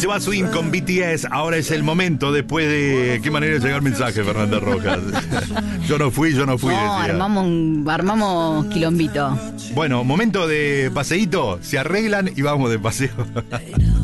se va Swing con BTS. Ahora es el momento, después de... Qué manera de llegar mensaje, Fernanda Rojas. Yo no fui, No, decía. armamos quilombito. Bueno, momento de paseíto. Se arreglan y vamos de paseo.